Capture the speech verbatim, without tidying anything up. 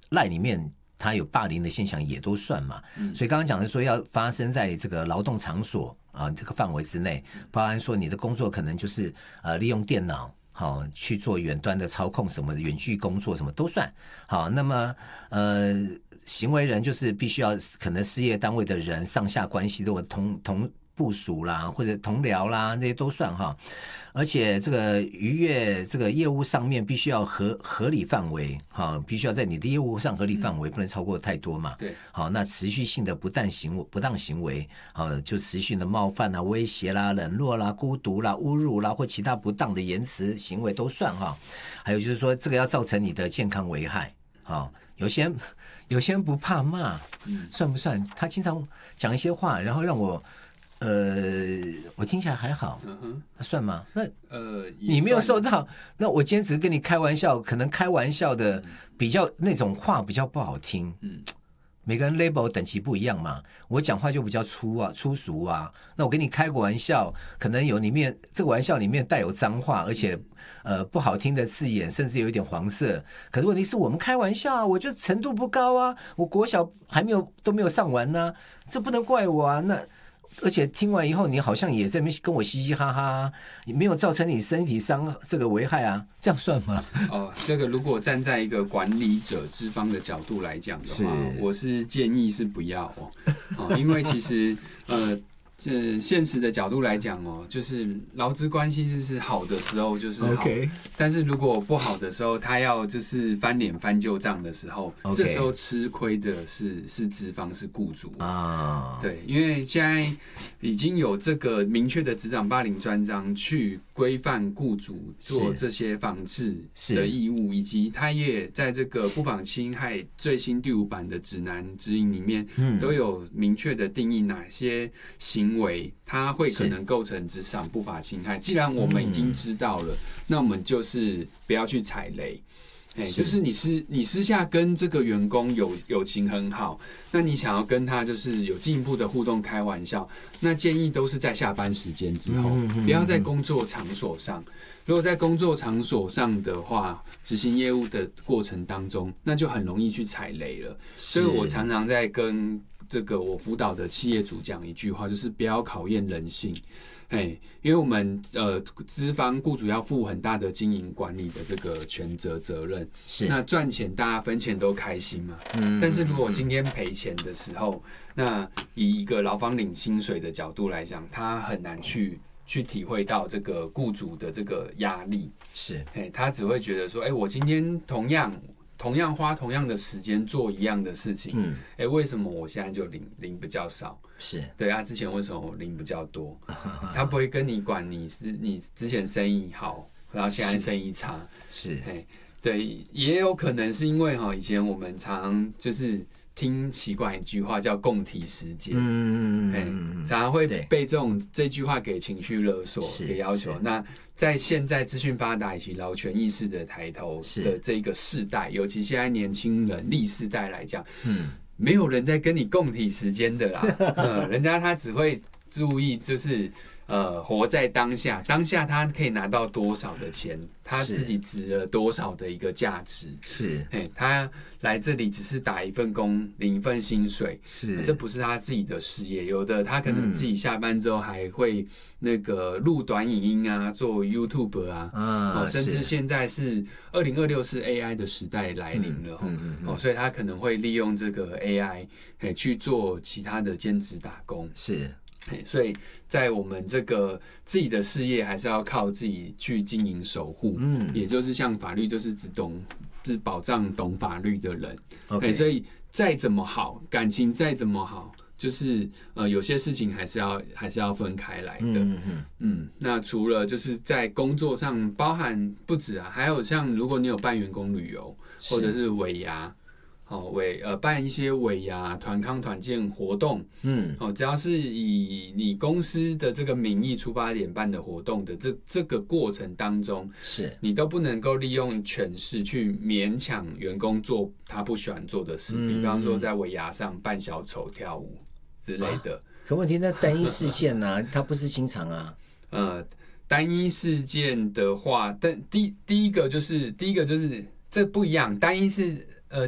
赖里面它有霸凌的现象也都算嘛。嗯、所以刚刚讲的说要发生在这个劳动场所啊这个范围之内，包含说你的工作可能就是呃利用电脑。好，去做远端的操控什么的，远距工作什么都算。好，那么呃，行为人就是必须要可能事业单位的人、上下关系都同同部属啦，或者同僚啦，那些都算哈。而且这个逾越这个业务上面必须要合合理范围，哈，必须要在你的业务上合理范围，不能超过太多嘛。 对， 好，那持续性的不当行为、不当行为，啊，就持续的冒犯啦、威胁啦、冷落啦、孤独啦、侮辱啦，或其他不当的言辞行为都算哈。还有就是说，这个要造成你的健康危害，啊，有些有些人不怕骂，算不算？他经常讲一些话，然后让我。呃，我听起来还好，嗯哼，那算吗？那呃，你没有受到，那我今天只是跟你开玩笑，可能开玩笑的比较那种话比较不好听，嗯，每个人 label 等级不一样嘛，我讲话就比较粗啊，粗俗啊，那我跟你开个玩笑，可能有里面这个玩笑里面带有脏话，而且呃不好听的字眼，甚至有一点黄色。可是问题是我们开玩笑啊，我就程度不高啊，我国小还没有都没有上完呢、啊，这不能怪我啊，那。而且听完以后，你好像也在那边跟我嘻嘻哈哈，你没有造成你身体伤这个危害啊，这样算吗？ 哦，这个如果站在一个管理者资方的角度来讲的话，我是建议是不要哦，哦因为其实呃。这现实的角度来讲哦，就是劳资关系是是好的时候就是好， okay. 但是如果不好的时候，他要就是翻脸翻旧账的时候， okay. 这时候吃亏的是是资方是雇主啊，对，因为现在已经有这个明确的职场霸凌专章去规范雇主做这些防治的义务，以及他也在这个不法侵害最新第五版的指南指引里面，嗯、都有明确的定义哪些行为。行为它会可能构成职场不法侵害，既然我们已经知道了，嗯、那我们就是不要去踩雷。欸、就是你私你私下跟这个员工有友情很好，那你想要跟他就是有进一步的互动开玩笑，那建议都是在下班时间之后，嗯、不要在工作场所上。如果在工作场所上的话，执行业务的过程当中，那就很容易去踩雷了。所以我常常在跟这个我辅导的企业主讲一句话，就是不要考验人性。哎，因为我们呃资方雇主要负很大的经营管理的这个权责责任，是那赚钱大家分钱都开心嘛，嗯，但是如果今天赔钱的时候，那以一个劳方领薪水的角度来讲，他很难去去体会到这个雇主的这个压力，是，哎，他只会觉得说，哎，我今天同样。同样花同样的时间做一样的事情，嗯，哎、欸，为什么我现在就领领比较少？是对啊，之前为什么我领比较多？他不会跟你管你是你之前生意好，然后现在生意差，是，哎，对，也有可能是因为哈，以前我们常就是听习惯一句话叫共体时间，嗯嗯，常常会被这种这句话给情绪勒索，给要求那。在现在资讯发达以及劳权意识的抬头的这个世代，尤其现在年轻人历世代来讲，嗯，没有人在跟你共体时间的啦，嗯，人家他只会注意就是呃活在当下，当下他可以拿到多少的钱，他自己值了多少的一个价值，是，哎，他来这里只是打一份工，领一份薪水，是，这不是他自己的事业，有的他可能自己下班之后还会。那个录短影音啊，做 YouTube 啊，啊哦、甚至现在是二零二六是 A I 的时代来临了、嗯嗯嗯哦，所以他可能会利用这个 A I 去做其他的兼职打工。是，所以在我们这个自己的事业还是要靠自己去经营守护。嗯，也就是像法律就是只懂是保障懂法律的人。Okay. 所以再怎么好，感情再怎么好。就是呃，有些事情还是要还是要分开来的。嗯嗯嗯。那除了就是在工作上，包含不止啊，还有像如果你有办员工旅游，或者是尾牙，哦尾呃办一些尾牙、团康、团建活动，嗯，哦，只要是以你公司的这个名义出发点办的活动的这这个过程当中，是你都不能够利用权势去勉强员工做他不喜欢做的事，嗯、比方说在尾牙上扮小丑跳舞。之类的、啊， 可问题那单一事件啊，它不是经常啊。 呃，单一事件的话，但第第一个就是第一个就是这不一样，单一是